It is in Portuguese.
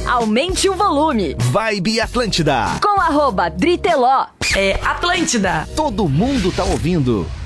Aumente o volume. Vibe Atlântida. Com @Driteló. É Atlântida. Todo mundo tá ouvindo.